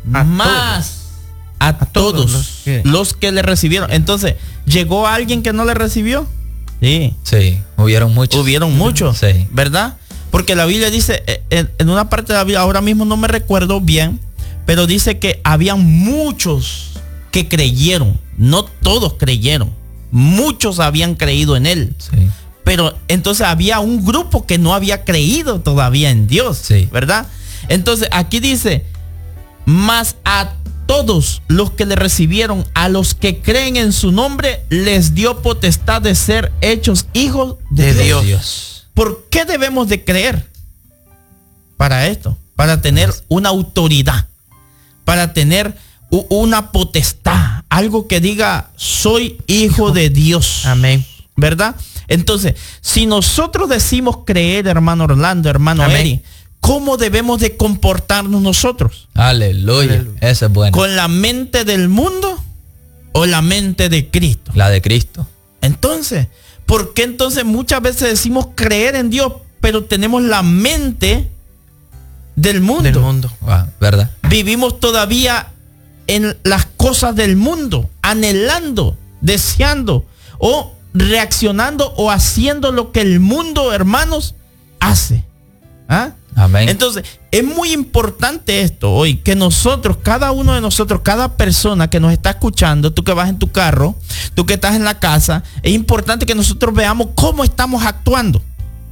a todos los que le recibieron. Entonces, ¿llegó alguien que no le recibió? Sí. Sí, hubieron muchos. Sí. ¿Verdad? Porque la Biblia dice, en una parte de la Biblia, ahora mismo no me recuerdo bien, pero dice que habían muchos que creyeron. No todos creyeron. Muchos habían creído en él. Sí. Pero entonces había un grupo que no había creído todavía en Dios. Sí. ¿Verdad? Entonces aquí dice, mas a todos los que le recibieron, a los que creen en su nombre, les dio potestad de ser hechos hijos de Dios. ¿Por qué debemos de creer? Para esto, para tener una autoridad, para tener una potestad, algo que diga, soy hijo de Dios. Amén. ¿Verdad? Entonces, si nosotros decimos creer, hermano Orlando, hermano Eri, ¿cómo debemos de comportarnos nosotros? Aleluya. Eso es bueno. ¿Con la mente del mundo o la mente de Cristo? La de Cristo. Entonces, ¿por qué entonces muchas veces decimos creer en Dios, pero tenemos la mente del mundo? ¿Verdad? Vivimos todavía en las cosas del mundo, anhelando, deseando o reaccionando o haciendo lo que el mundo, hermanos, hace. ¿Ah? Amén. Entonces, es muy importante esto hoy, que nosotros, cada uno de nosotros, cada persona que nos está escuchando, tú que vas en tu carro, tú que estás en la casa, es importante que nosotros veamos cómo estamos actuando.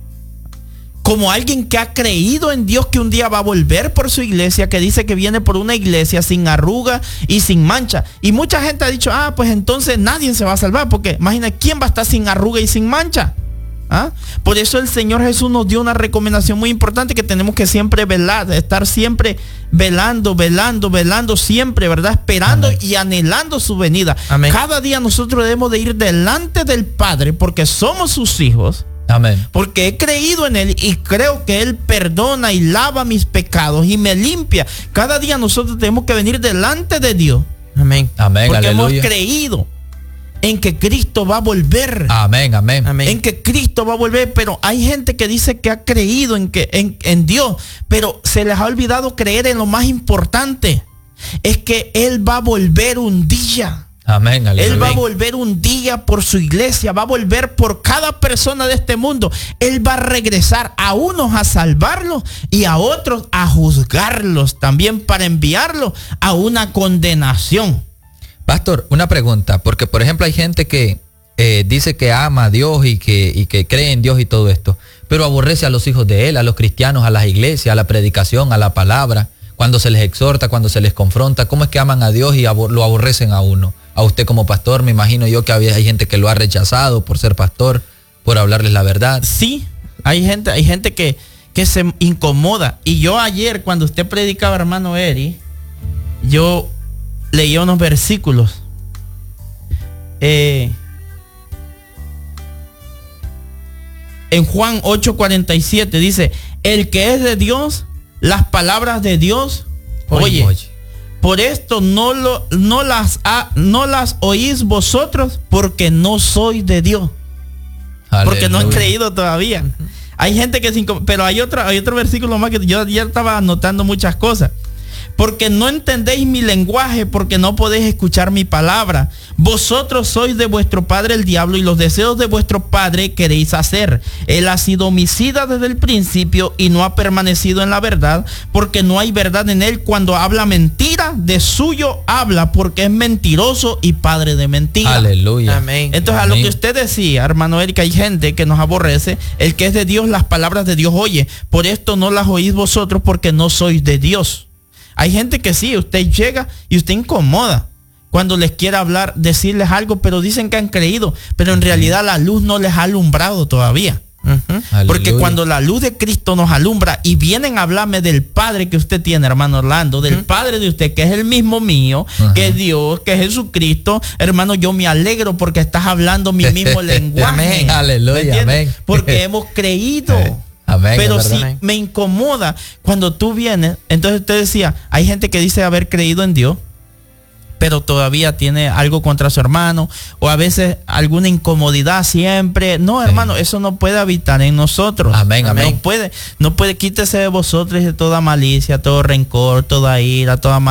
Como alguien que ha creído en Dios, que un día va a volver por su iglesia, que dice que viene por una iglesia sin arruga y sin mancha. Y mucha gente ha dicho, pues entonces nadie se va a salvar, porque imagina, ¿quién va a estar sin arruga y sin mancha? ¿Ah? Por eso el Señor Jesús nos dio una recomendación muy importante, que tenemos que siempre velar, estar siempre velando siempre, ¿verdad? Esperando. Amén. Y anhelando su venida. Amén. Cada día nosotros debemos de ir delante del Padre, porque somos sus hijos. Amén. Porque he creído en Él y creo que Él perdona y lava mis pecados y me limpia. Cada día nosotros tenemos que venir delante de Dios. Amén. Amén. Porque aleluya. hemos creído en que Cristo va a volver. Amén, amén. En que Cristo va a volver. Pero hay gente que dice que ha creído en Dios, pero se les ha olvidado creer en lo más importante. Es que Él va a volver un día. Amén, aleluya. Él va a volver un día por su iglesia, va a volver por cada persona de este mundo. Él va a regresar, a unos a salvarlos y a otros a juzgarlos, también para enviarlos a una condenación. Pastor, una pregunta, porque por ejemplo hay gente que dice que ama a Dios y que cree en Dios y todo esto, pero aborrece a los hijos de Él, a los cristianos, a las iglesias, a la predicación, a la palabra, cuando se les exhorta, cuando se les confronta. ¿Cómo es que aman a Dios y lo aborrecen a uno? A usted como pastor, me imagino yo que hay gente que lo ha rechazado por ser pastor, por hablarles la verdad. Sí, hay gente que se incomoda. Y yo ayer, cuando usted predicaba, hermano Eri, yo leí unos versículos. En Juan 8:47 dice, el que es de Dios, las palabras de Dios oye. Por esto no las oís vosotros, porque no sois de Dios. Aleluya. Porque no han creído todavía. Hay gente que pero hay otro versículo más que yo ya estaba anotando muchas cosas. Porque no entendéis mi lenguaje, porque no podéis escuchar mi palabra. Vosotros sois de vuestro padre el diablo, y los deseos de vuestro padre queréis hacer. Él ha sido homicida desde el principio y no ha permanecido en la verdad, porque no hay verdad en él. Cuando habla mentira, de suyo habla, porque es mentiroso y padre de mentira. Aleluya. Amén. Entonces, a lo que usted decía, hermano Erika, hay gente que nos aborrece. El que es de Dios, las palabras de Dios oye. Por esto no las oís vosotros, porque no sois de Dios. Hay gente que sí, usted llega y usted incomoda cuando les quiere hablar, decirles algo, pero dicen que han creído, pero en realidad la luz no les ha alumbrado todavía. Porque cuando la luz de Cristo nos alumbra y vienen a hablarme del Padre que usted tiene, hermano Orlando, del Padre de usted, que es el mismo mío, que es Dios, que es Jesucristo, hermano, yo me alegro porque estás hablando mi mismo lenguaje. Amén. Aleluya. Amén. Porque hemos creído. Amén, pero sí amén. Me incomoda cuando tú vienes. Entonces usted decía, hay gente que dice haber creído en Dios, pero todavía tiene algo contra su hermano, o a veces alguna incomodidad siempre. No, hermano, eso no puede habitar en nosotros. Amén, amén. No puede, quítese de vosotros de toda malicia, todo rencor, toda ira, toda